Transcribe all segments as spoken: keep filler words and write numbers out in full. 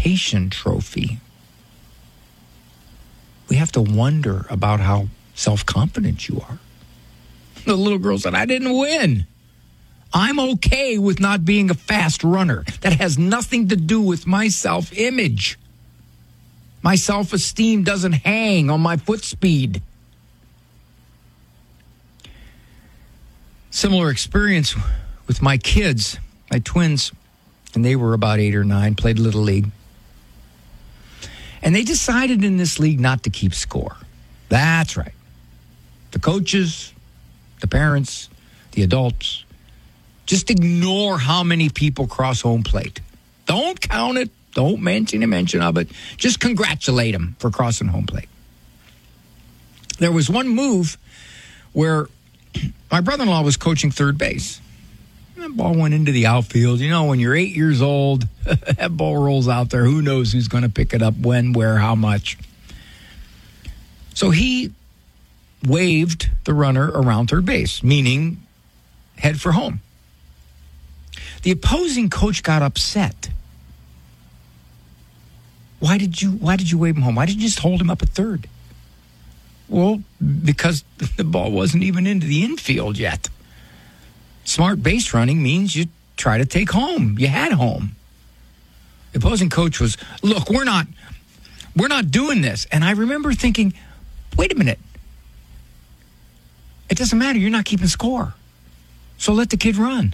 participation trophy, we have to wonder about how self-confident you are. The little girl said, I didn't win. I'm okay with not being a fast runner. That has nothing to do with my self-image. My self-esteem doesn't hang on my foot speed. Similar experience with my kids, my twins, and they were about eight or nine, played Little League. And they decided in this league not to keep score. That's right. The coaches, the parents, the adults, just ignore how many people cross home plate. Don't count it. Don't mention a mention of it. Just congratulate them for crossing home plate. There was one move where my brother-in-law was coaching third base. That ball went into the outfield. You know, when you're eight years old, that ball rolls out there. Who knows who's going to pick it up, when, where, how much. So he waved the runner around third base, meaning head for home. The opposing coach got upset. Why did you why did you wave him home? Why did you just hold him up at third? Well, because the ball wasn't even into the infield yet. Smart base running means you try to take home. You had home. The opposing coach was, look, we're not we're not doing this. And I remember thinking, wait a minute. It doesn't matter. You're not keeping score. So let the kid run.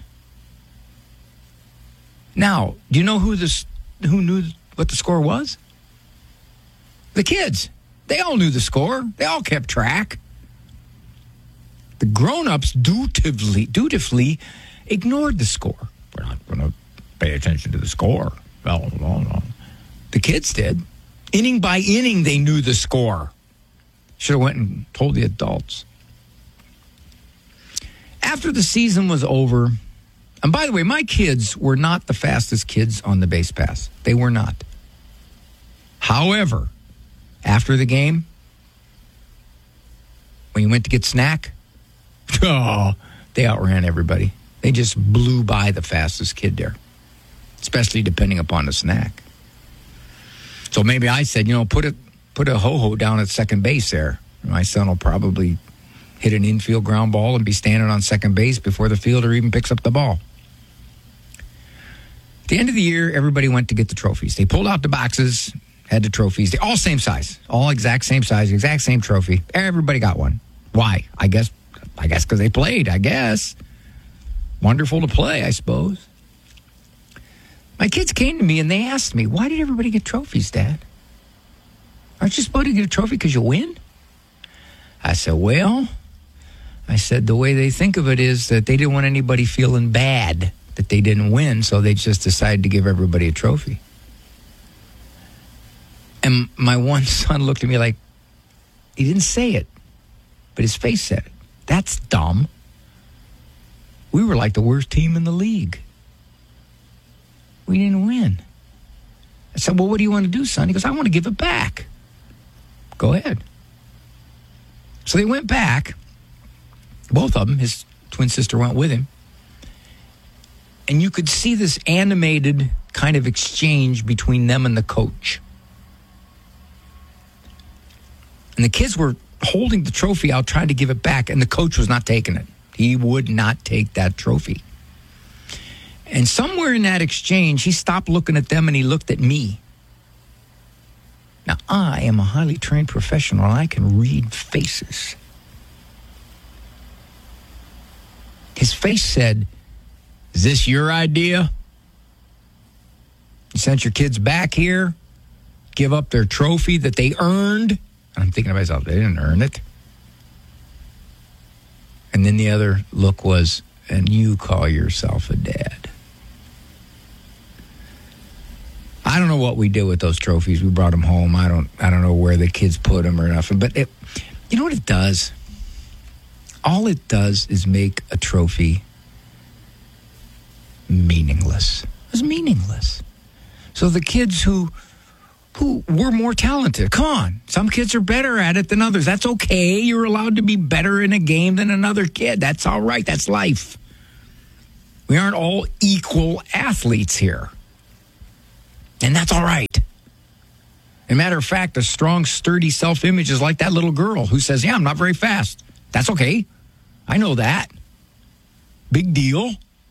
Now, do you know who this who knew what the score was? The kids. They all knew the score. They all kept track. The grown-ups dutifully, dutifully ignored the score. We're not going to pay attention to the score. No, no, no. The kids did. Inning by inning, they knew the score. Should have went and told the adults. After the season was over, and by the way, my kids were not the fastest kids on the base pass. They were not. However, after the game, when you went to get snack, oh, they outran everybody. They just blew by the fastest kid there, especially depending upon the snack. So maybe I said, you know, put a, put a ho-ho down at second base there. My son will probably hit an infield ground ball and be standing on second base before the fielder even picks up the ball. At the end of the year, everybody went to get the trophies. They pulled out the boxes, had the trophies. They're all same size, all exact same size, exact same trophy. Everybody got one. Why? I guess I guess because they played, I guess. Wonderful to play, I suppose. My kids came to me and they asked me, why did everybody get trophies, Dad? Aren't you supposed to get a trophy because you win? I said, well, I said the way they think of it is that they didn't want anybody feeling bad that they didn't win, so they just decided to give everybody a trophy. And my one son looked at me like, he didn't say it, but his face said it. That's dumb. We were like the worst team in the league. We didn't win. I said, well, what do you want to do, son? He goes, I want to give it back. Go ahead. So they went back. Both of them, his twin sister went with him. And you could see this animated kind of exchange between them and the coach. And the kids were holding the trophy out, trying to give it back, and the coach was not taking it. He would not take that trophy. And somewhere in that exchange, he stopped looking at them and he looked at me. Now, I am a highly trained professional, and I can read faces. His face said, is this your idea? You sent your kids back here, give up their trophy that they earned? And I'm thinking to myself, they didn't earn it. And then the other look was, and you call yourself a dad. I don't know what we did with those trophies. We brought them home. I don't I don't know where the kids put them or nothing. But it, you know what it does? All it does is make a trophy meaningless. It's meaningless. So the kids who who were more talented, come on. Some kids are better at it than others. That's okay. You're allowed to be better in a game than another kid. That's all right. That's life. We aren't all equal athletes here. And that's all right. As a matter of fact, a strong, sturdy self-image is like that little girl who says, yeah, I'm not very fast. That's okay. I know that. Big deal.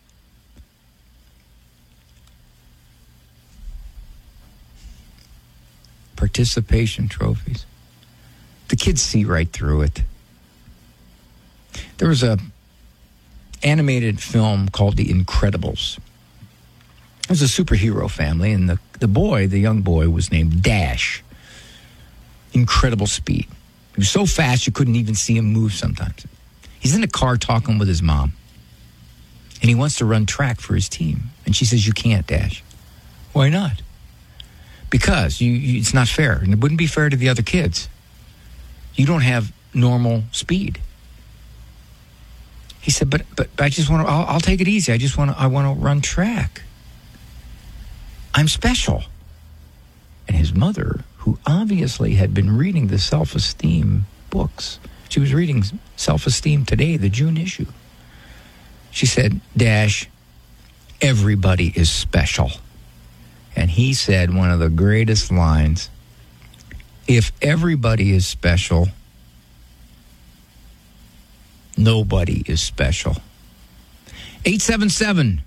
Participation trophies. The kids see right through it. There was a animated film called The Incredibles. It was a superhero family, and the, the boy, the young boy, was named Dash. Incredible speed. He was so fast you couldn't even see him move sometimes. He's in a car talking with his mom, and he wants to run track for his team. And she says, you can't, Dash. Why not? Because you, you, it's not fair, and it wouldn't be fair to the other kids. You don't have normal speed. He said, but but I just want to, I'll, I'll take it easy. I just want to, I want to run track. I'm special. And his mother, who obviously had been reading the self-esteem books, she was reading Self-Esteem Today, the June issue. She said, Dash, everybody is special. And he said one of the greatest lines, if everybody is special, nobody is special. eight seven seven,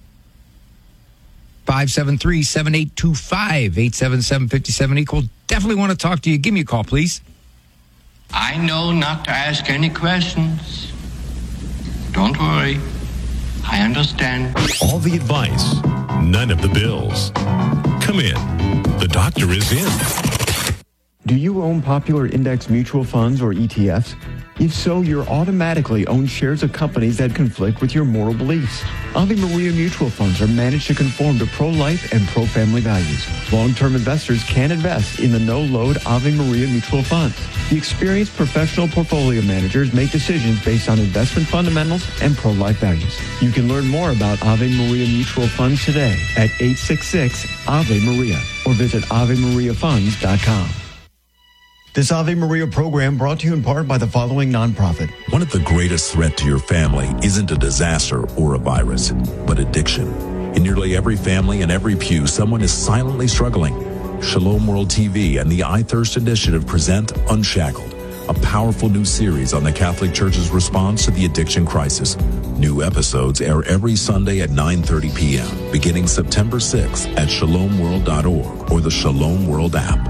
five seven three, seven eight two five, eight seven seven, five seven equal. Definitely want to talk to you. Give me a call, please. I know not to ask any questions. Don't worry. I understand. All the advice, none of the bills. Come in. The doctor is in. Do you own popular index mutual funds or E T Fs? If so, you're automatically own shares of companies that conflict with your moral beliefs. Ave Maria mutual funds are managed to conform to pro-life and pro-family values. Long-term investors can invest in the no-load Ave Maria mutual funds. The experienced professional portfolio managers make decisions based on investment fundamentals and pro-life values. You can learn more about Ave Maria mutual funds today at eight six six, Ave Maria or visit ave maria funds dot com. This Ave Maria program brought to you in part by the following nonprofit. One of the greatest threats to your family isn't a disaster or a virus, but addiction. In nearly every family and every pew, someone is silently struggling. Shalom World T V and the I Thirst Initiative present Unshackled, a powerful new series on the Catholic Church's response to the addiction crisis. New episodes air every Sunday at nine thirty p.m., beginning September sixth at shalom world dot org or the Shalom World app.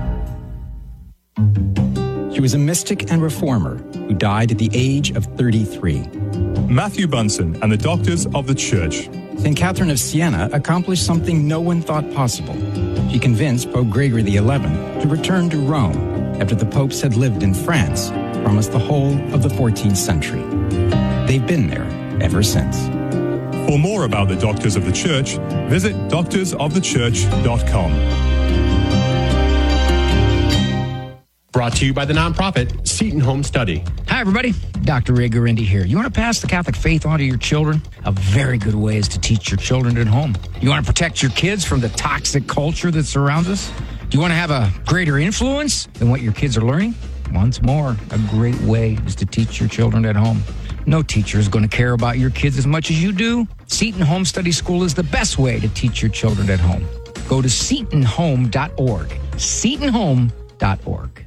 She was a mystic and reformer who died at the age of thirty-three. Matthew Bunson and the Doctors of the Church. Saint Catherine of Siena accomplished something no one thought possible. She convinced Pope Gregory the eleventh to return to Rome after the popes had lived in France for almost the whole of the fourteenth century. They've been there ever since. For more about the Doctors of the Church, visit doctors of the church dot com. Brought to you by the nonprofit Seton Home Study. Hi, everybody. Doctor Ray Guarendi here. You want to pass the Catholic faith on to your children? A very good way is to teach your children at home. You want to protect your kids from the toxic culture that surrounds us? Do you want to have a greater influence than what your kids are learning? Once more, a great way is to teach your children at home. No teacher is going to care about your kids as much as you do. Seton Home Study School is the best way to teach your children at home. Go to seton home dot org. seton home dot org.